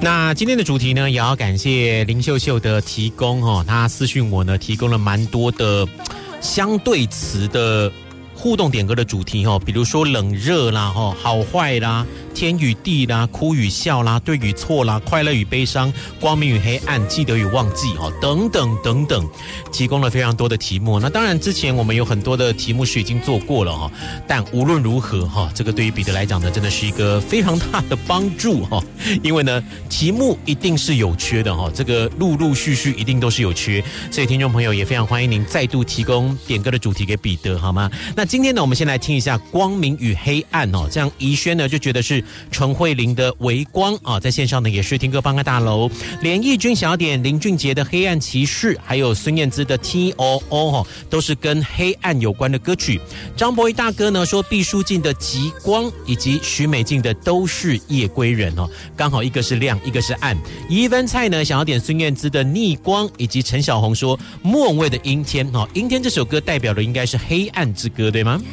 那今天的主题呢，也要感谢林秀秀的提供哦，她私讯我呢，提供了蛮多的相对词的互动点歌的主题哦，比如说冷热啦、好坏啦、天与地啦、哭与笑啦、对与错啦、快乐与悲伤、光明与黑暗、记得与忘记等等等等，提供了非常多的题目。那当然之前我们有很多的题目是已经做过了但无论如何这个对于彼得来讲呢，真的是一个非常大的帮助因为呢题目一定是有缺的这个陆陆续续一定都是有缺，所以听众朋友也非常欢迎您再度提供点歌的主题给彼得，好吗？那今天呢，我们先来听一下光明与黑暗这样怡轩呢就觉得是陈慧琳的微光在线上呢也是听歌帮个大楼，连义君想要点林俊杰的黑暗骑士，还有孙燕姿的 TOO 都是跟黑暗有关的歌曲。张博一大哥呢说毕书尽的极光，以及许美静的都是夜归人刚好一个是亮一个是暗。怡芬菜呢想要点孙燕姿的逆光，以及陈小红说莫文蔚的阴天阴天这首歌代表的应该是黑暗之歌，对吗？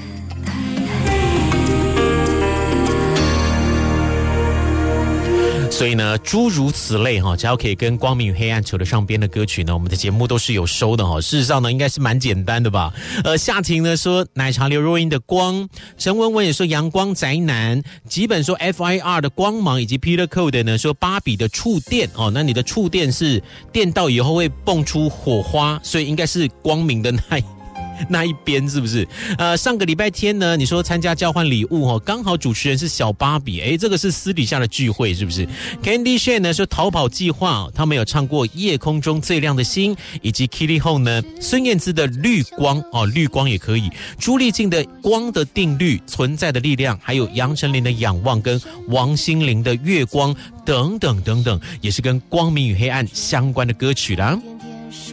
所以呢，诸如此类只要可以跟光明与黑暗扯得上边的歌曲呢，我们的节目都是有收的事实上呢，应该是蛮简单的吧。夏晴呢说奶茶刘若英的光，陈文文也说阳光宅男，吉本说 FIR 的光芒，以及 Peter Code 呢说芭比的触电那你的触电是电到以后会蹦出火花，所以应该是光明的那一边，是不是？上个礼拜天呢，你说参加交换礼物刚好主持人是小芭比，这个是私底下的聚会，是不是 ？Candy Shane 呢说逃跑计划，他们有唱过夜空中最亮的星，以及 Kitty Ho 呢孙燕姿的绿光绿光也可以，朱丽静的光的定律存在的力量，还有杨丞琳的仰望跟王心凌的月光等等等等，也是跟光明与黑暗相关的歌曲啦。